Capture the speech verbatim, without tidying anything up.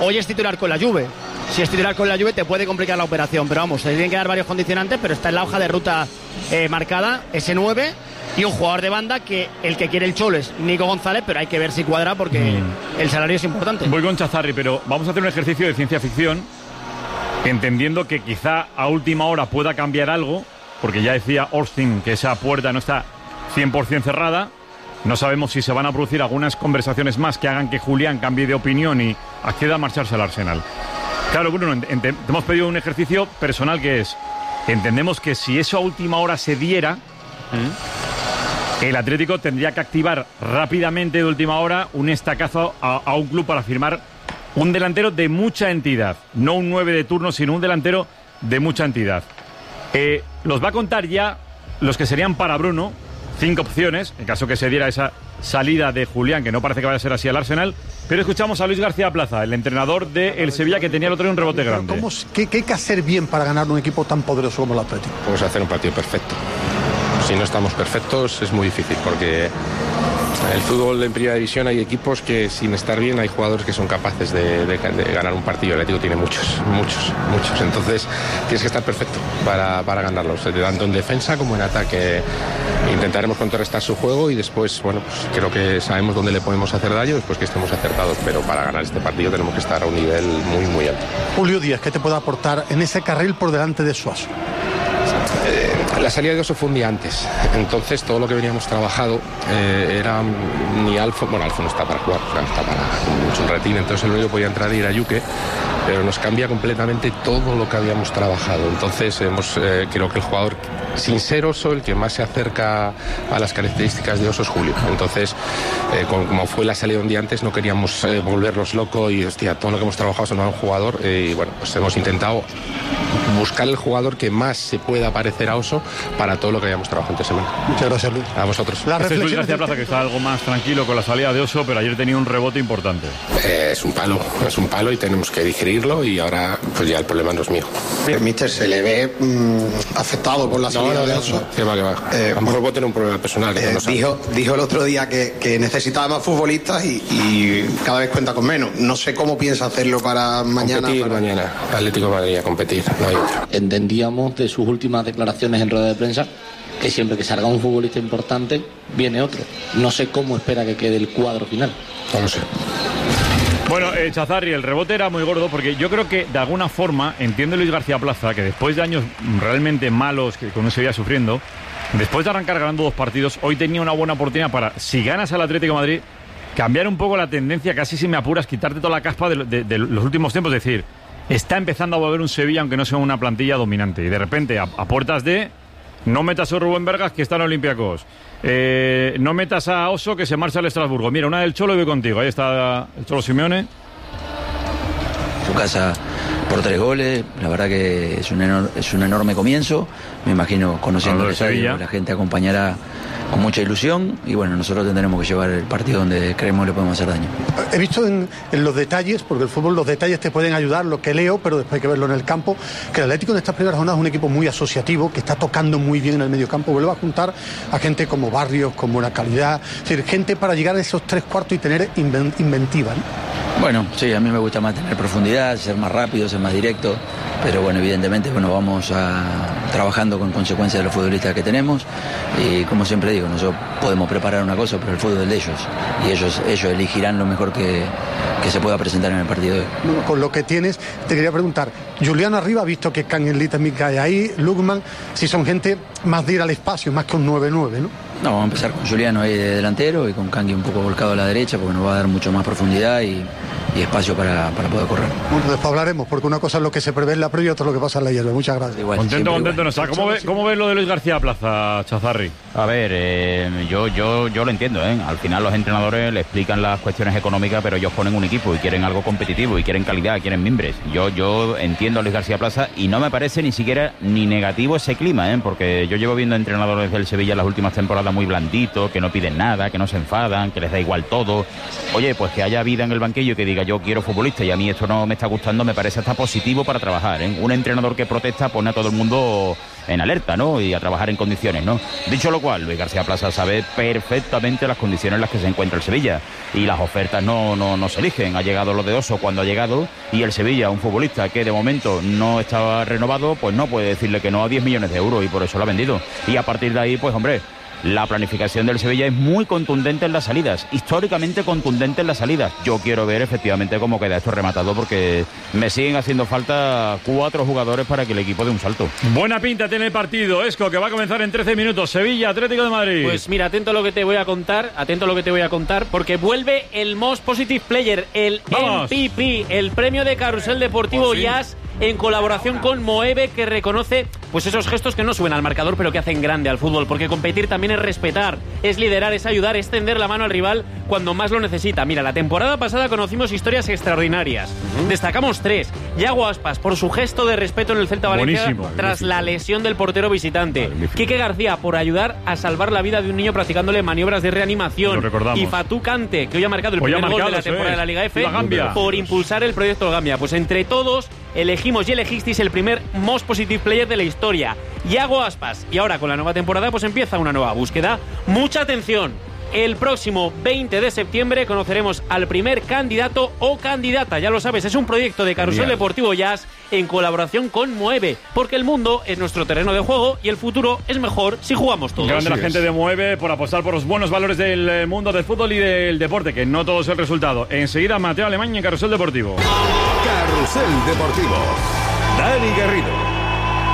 Hoy es titular con la Juve. Si es titular con la Juve te puede complicar la operación, pero vamos, se tienen que dar varios condicionantes, pero está en la hoja de ruta eh, marcada, ese nueve, y un jugador de banda que el que quiere el Cholo es Nico González, pero hay que ver si cuadra porque mm. el salario es importante. Voy con Chazarri, pero vamos a hacer un ejercicio de ciencia ficción, entendiendo que quizá a última hora pueda cambiar algo, porque ya decía Austin que esa puerta no está cien por ciento cerrada. No sabemos si se van a producir algunas conversaciones más que hagan que Julián cambie de opinión y acceda a marcharse al Arsenal. Claro, Bruno, te hemos pedido un ejercicio personal que es, entendemos que si eso a última hora se diera, ¿Mm? el Atlético tendría que activar rápidamente de última hora un estacazo a, a un club para firmar un delantero de mucha entidad, no un nueve de turno, sino un delantero de mucha entidad. Eh, los va a contar ya los que serían para Bruno. Cinco opciones, en caso que se diera esa salida de Julián, que no parece que vaya a ser así al Arsenal. Pero escuchamos a Luis García Plaza, el entrenador del Sevilla, que tenía el otro día un rebote grande. ¿Cómo, qué, ¿Qué hay que hacer bien para ganar un equipo tan poderoso como el Atlético? Pues hacer un partido perfecto. Si no estamos perfectos es muy difícil, porque el fútbol en primera división hay equipos que sin estar bien hay jugadores que son capaces de, de, de ganar un partido. El Atlético tiene muchos, muchos, muchos. Entonces tienes que estar perfecto para, para ganarlos, tanto en defensa como en ataque. Intentaremos contrarrestar su juego y después, bueno, pues creo que sabemos dónde le podemos hacer daño después que estemos acertados, pero para ganar este partido tenemos que estar a un nivel muy, muy alto. Julio Díaz, ¿qué te puede aportar en ese carril por delante de Suazo? Eh, la salida de Oso fue un día antes, entonces todo lo que veníamos trabajado eh, era ni Alfo, bueno, Alfo no está para jugar, está para un retín, entonces el único que podía entrar era Yuke, pero nos cambia completamente todo lo que habíamos trabajado. Entonces hemos, eh, creo que el jugador, sin ser Oso, el que más se acerca a las características de Oso es Julio. Entonces, eh, como, como fue la salida un día antes, no queríamos eh, volverlos locos y, hostia, todo lo que hemos trabajado es un nuevo jugador, eh, y bueno, pues hemos intentado buscar el jugador que más se pueda parecer a Oso para todo lo que habíamos trabajado esta semana. Muchas gracias, Luis. A vosotros. La este es Luis García Plaza, que está algo más tranquilo con la salida de Oso, pero ayer tenía un rebote importante. Eh, es un palo, es un palo y tenemos que digerirlo, y ahora pues ya el problema no es mío. El míster se le ve mmm, afectado por la salida no, no, de no, Oso. No, que va, que va. Eh, a lo mejor puede tener un problema personal. Eh, no dijo, dijo el otro día que, que necesitaba más futbolistas y, y cada vez cuenta con menos. No sé cómo piensa hacerlo para mañana. Competir para... mañana. Atlético de Madrid a competir. No hay otra. Entendíamos de sus últimas declaraciones en rueda de prensa que siempre que salga un futbolista importante viene otro. No sé cómo espera que quede el cuadro final. No lo sé. Bueno, eh, Chazarri, el rebote era muy gordo porque yo creo que de alguna forma entiende Luis García Plaza que después de años realmente malos que con se iba sufriendo, después de arrancar ganando dos partidos, hoy tenía una buena oportunidad para, si ganas al Atlético de Madrid, cambiar un poco la tendencia, casi si me apuras, quitarte toda la caspa de, de, de los últimos tiempos. Es decir, está empezando a volver un Sevilla, aunque no sea una plantilla dominante. Y de repente, a, a puertas de... No metas a Rubén Vargas, que está en Olympiacos. Eh, no metas a Oso, que se marcha al Estrasburgo. Mira, una del Cholo y voy contigo. Ahí está el Cholo Simeone. Su casa por tres goles. La verdad que es un, enor- es un enorme comienzo. Me imagino, conociendo el estadio, la gente acompañará con mucha ilusión. Y bueno, nosotros tendremos que llevar el partido donde creemos le podemos hacer daño. He visto en, en los detalles, porque el fútbol, los detalles te pueden ayudar, lo que leo, pero después hay que verlo en el campo, que el Atlético en estas primeras jornadas es un equipo muy asociativo, que está tocando muy bien en el medio campo. Vuelve a juntar a gente como Barrios, con buena calidad, es decir, gente para llegar a esos tres cuartos y tener inven- inventiva, ¿no? Bueno, sí, a mí me gusta más tener profundidad, ser más rápido, ser más directo, pero bueno, evidentemente bueno, vamos a, trabajando con consecuencia de los futbolistas que tenemos y como siempre digo, nosotros podemos preparar una cosa, pero el fútbol es de ellos y ellos, ellos elegirán lo mejor que, que se pueda presentar en el partido de hoy. Bueno, con lo que tienes, te quería preguntar, Julián arriba, visto que Canelí también cae ahí, Lukman, si son gente más de ir al espacio, más que un nueve nueve, ¿no? No, vamos a empezar con Juliano ahí de delantero y con Kangui un poco volcado a la derecha porque nos va a dar mucho más profundidad y, y espacio para, para poder correr. Bueno, después hablaremos, porque una cosa es lo que se prevé en la previa y otra es lo que pasa en la hierba. Muchas gracias. Igual, contento, contento igual. no está. ¿Cómo ves cómo ve lo de Luis García Plaza, Chazarri? A ver, eh, yo, yo, yo lo entiendo, ¿eh? Al final los entrenadores le explican las cuestiones económicas, pero ellos ponen un equipo y quieren algo competitivo y quieren calidad, quieren mimbres. Yo, yo entiendo a Luis García Plaza y no me parece ni siquiera ni negativo ese clima, ¿eh? Porque yo llevo viendo entrenadores del Sevilla las últimas temporadas muy blanditos, que no piden nada, que no se enfadan, que les da igual todo. Oye, pues que haya vida en el banquillo y que diga yo quiero futbolista y a mí esto no me está gustando, me parece hasta positivo para trabajar, ¿eh? Un entrenador que protesta pone a todo el mundo en alerta, ¿no? Y a trabajar en condiciones, ¿no? Dicho lo cual, Luis García Plaza sabe perfectamente las condiciones en las que se encuentra el Sevilla y las ofertas no, no, no se eligen. Ha llegado lo de Oso cuando ha llegado y el Sevilla, un futbolista que de momento no estaba renovado, pues no puede decirle que no a diez millones de euros y por eso lo ha vendido. Y a partir de ahí, pues hombre, la planificación del Sevilla es muy contundente en las salidas, históricamente contundente en las salidas. Yo quiero ver efectivamente cómo queda esto rematado porque me siguen haciendo falta cuatro jugadores para que el equipo dé un salto. Buena pinta tiene el partido, Esco, que va a comenzar en trece minutos. Sevilla, Atlético de Madrid. Pues mira, atento a lo que te voy a contar, atento a lo que te voy a contar, porque vuelve el Most Positive Player, el ¡Vamos! M V P, el premio de Carrusel Deportivo Pues sí. Jazz, en colaboración con Moeve, que reconoce pues esos gestos que no suben al marcador, pero que hacen grande al fútbol, porque competir también es respetar, es liderar, es ayudar, es tender la mano al rival cuando más lo necesita. Mira, la temporada pasada conocimos historias extraordinarias. Uh-huh. Destacamos tres. Yago Aspas, por su gesto de respeto en el Celta Valencia Buenísimo, tras magnífico. la lesión del portero visitante. Magnífico. Quique García, por ayudar a salvar la vida de un niño practicándole maniobras de reanimación. Lo recordamos. Y Fatou Kante, que hoy ha marcado el Hoy ha primer marcado, gol de la eso temporada es. de la Liga F, La Gambia. por impulsar el proyecto del Gambia. Pues entre todos elegimos y elegisteis el primer Most Positive Player de la historia, Yago Aspas. Y ahora con la nueva temporada pues empieza una nueva búsqueda. Mucha atención. El próximo veinte de septiembre conoceremos al primer candidato o candidata. Ya lo sabes, es un proyecto de Carrusel Genial. Deportivo Jazz en colaboración con Mueve, porque el mundo es nuestro terreno de juego y el futuro es mejor si jugamos todos. Grande la Así gente es. de Mueve por apostar por los buenos valores del eh, mundo del fútbol y del deporte, que no todo es el resultado. Enseguida Mateo Alemán en Carrusel Deportivo. Carrusel Deportivo. Dani Garrido.